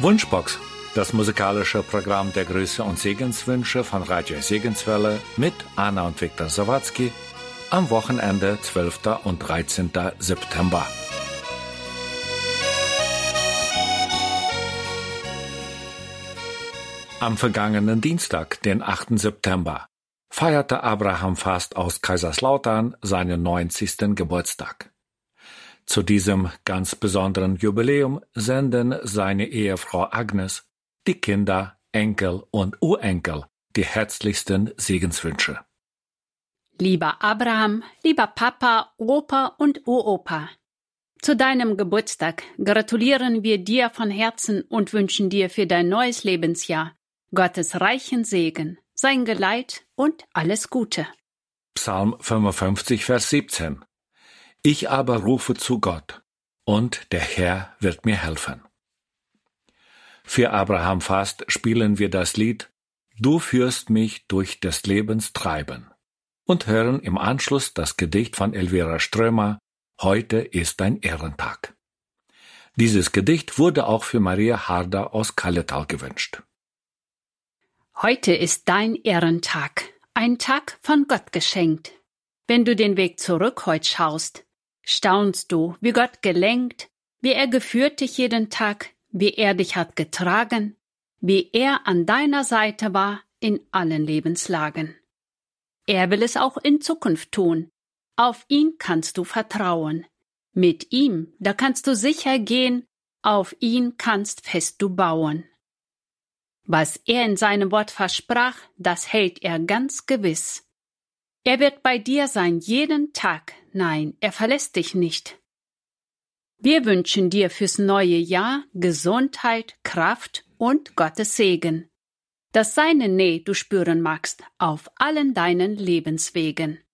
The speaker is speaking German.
Wunschbox, das musikalische Programm der Grüße und Segenswünsche von Radio Segenswelle mit Anna und Viktor Sawatzki am Wochenende 12. und 13. September. Am vergangenen Dienstag, den 8. September, feierte Abraham Fast aus Kaiserslautern seinen 90. Geburtstag. Zu diesem ganz besonderen Jubiläum senden seine Ehefrau Agnes, die Kinder, Enkel und Urenkel die herzlichsten Segenswünsche. Lieber Abraham, lieber Papa, Opa und Uropa, zu deinem Geburtstag gratulieren wir dir von Herzen und wünschen dir für dein neues Lebensjahr Gottes reichen Segen, sein Geleit und alles Gute. Psalm 55, Vers 17. Ich aber rufe zu Gott, und der Herr wird mir helfen. Für Abraham Fast spielen wir das Lied Du führst mich durch des Lebens Treiben und hören im Anschluss das Gedicht von Elvira Strömer Heute ist ein Ehrentag. Dieses Gedicht wurde auch für Maria Harder aus Kalletal gewünscht. Heute ist dein Ehrentag, ein Tag von Gott geschenkt. Wenn du den Weg zurück heut schaust, staunst du, wie Gott gelenkt, wie er geführt dich jeden Tag, wie er dich hat getragen, wie er an deiner Seite war in allen Lebenslagen. Er will es auch in Zukunft tun. Auf ihn kannst du vertrauen. Mit ihm, da kannst du sicher gehen, auf ihn kannst fest du bauen. Was er in seinem Wort versprach, das hält er ganz gewiss. Er wird bei dir sein jeden Tag, nein, er verlässt dich nicht. Wir wünschen dir fürs neue Jahr Gesundheit, Kraft und Gottes Segen, dass seine Nähe du spüren magst auf allen deinen Lebenswegen.